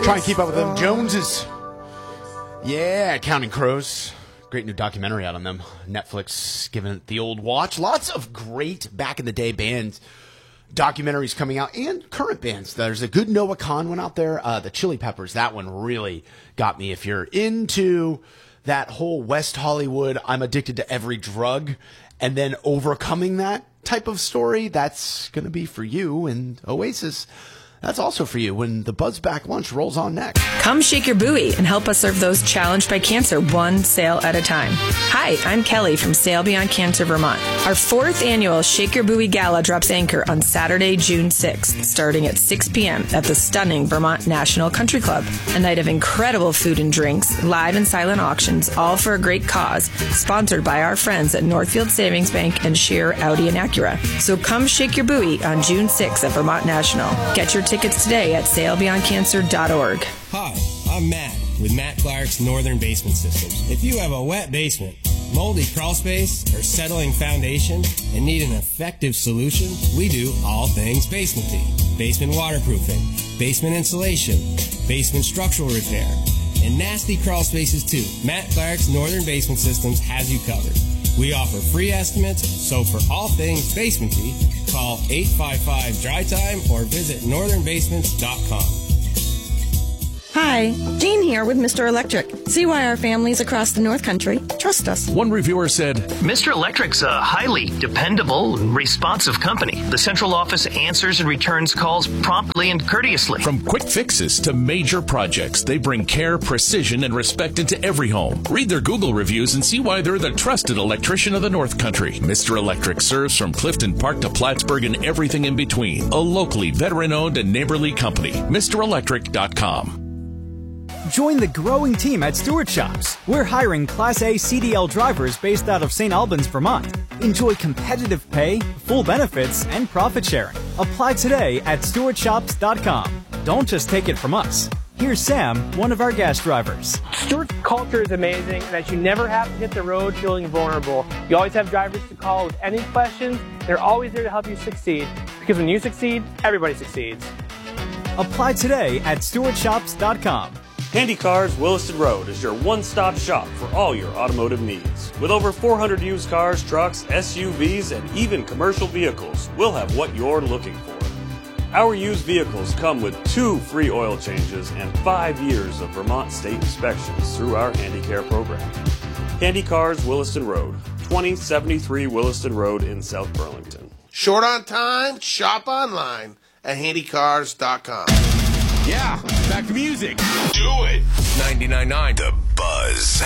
Try and keep up with them Joneses. Yeah, Counting Crows. Great new documentary out on them. Netflix giving it the old watch. Lots of great back-in-the-day bands. Documentaries coming out and current bands. There's a good Noah Kahn one out there. The Chili Peppers, that one really got me. If you're into that whole West Hollywood, I'm addicted to every drug, and then overcoming that type of story, that's going to be for you. And Oasis, that's also for you when the Buzzback Lunch rolls on next. Come shake your buoy and help us serve those challenged by cancer one sale at a time. Hi, I'm Kelly from Sail Beyond Cancer, Vermont. Our 4th annual Shake Your Buoy Gala drops anchor on Saturday, June 6th, starting at 6 p.m. at the stunning Vermont National Country Club. A night of incredible food and drinks, live and silent auctions, all for a great cause, sponsored by our friends at Northfield Savings Bank and Scheer Audi and Acura. So come shake your buoy on June 6th at Vermont National. Get your tickets today at sailbeyondcancer.org. Hi, I'm Matt with Matt Clark's Northern Basement Systems. If you have a wet basement, moldy crawl space, or settling foundation and need an effective solution, we do all things basementy. Basement waterproofing, basement insulation, basement structural repair, and nasty crawl spaces too. Matt Clark's Northern Basement Systems has you covered. We offer free estimates, so for all things basementy, call 855-DRY-TIME or visit northernbasements.com. Hi, Jean here with Mr. Electric. See why our families across the North Country trust us. One reviewer said, Mr. Electric's a highly dependable and responsive company. The central office answers and returns calls promptly and courteously. from quick fixes to major projects, they bring care, precision, and respect into every home. Read their Google reviews and see why they're the trusted electrician of the North Country. Mr. Electric serves from Clifton Park to Plattsburgh and everything in between. A locally veteran-owned and neighborly company. MrElectric.com. Join the growing team at Stewart Shops. We're hiring Class A CDL drivers based out of St. Albans, Vermont. Enjoy competitive pay, full benefits, and profit sharing. Apply today at stewartshops.com. Don't just take it from us. Here's Sam, one of our gas drivers. Stewart's culture is amazing, and that you never have to hit the road feeling vulnerable. You always have drivers to call with any questions. They're always there to help you succeed, because when you succeed, everybody succeeds. Apply today at stewartshops.com. Handy Cars Williston Road is your one-stop shop for all your automotive needs. With over 400 used cars, trucks, SUVs, and even commercial vehicles, we'll have what you're looking for. Our used vehicles come with 2 free oil changes and 5 years of Vermont state inspections through our Handy Care program. Handy Cars Williston Road, 2073 Williston Road in South Burlington. Short on time? Shop online at handycars.com. Yeah, back to music. Do it. 99.9 The Buzz.